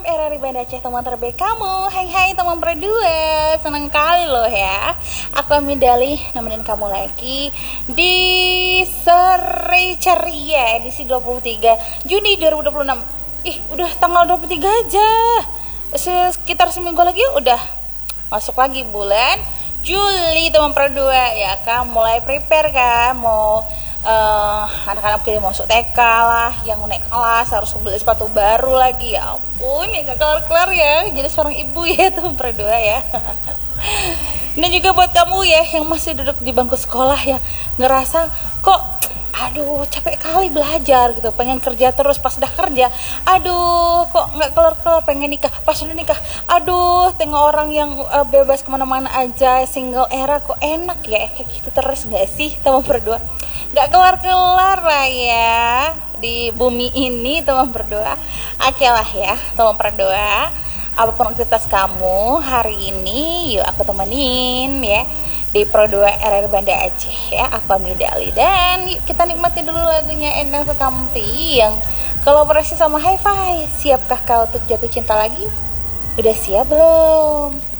RRI Banda Aceh, teman terbaik kamu. Hai teman berdua, senang kali loh ya. Aku Amidali nemenin kamu lagi di Seri Ceria edisi 23 Juni 2026. Udah tanggal 23 aja. Sekitar seminggu lagi udah masuk lagi bulan Juli teman berdua ya kan. Mulai prepare kan, mau anak-anak kita masuk TK lah, yang naik kelas harus beli sepatu baru lagi. Ya ampun, ya gak kelar-kelar ya jadi seorang ibu ya teman berdua ya. Dan juga buat kamu ya yang masih duduk di bangku sekolah ya, ngerasa kok aduh capek kali belajar gitu, pengen kerja terus, pas udah kerja aduh kok nggak kelar-kelar, pengen nikah, pas udah nikah aduh tengok orang yang bebas kemana-mana aja, single era kok enak ya, kayak gitu terus nggak sih teman berdua? Nggak kelar-kelar lah ya di bumi ini teman berdua. Oke lah ya teman berdua, apapun aktivitas kamu hari ini, yuk aku temenin ya di Pro 2 RRI Banda Aceh ya. Aku Amidali, dan yuk kita nikmati dulu lagunya Endang Sukamti yang kolaborasi sama Hi-Fi. Siapkah kau untuk jatuh cinta lagi? Udah siap belum?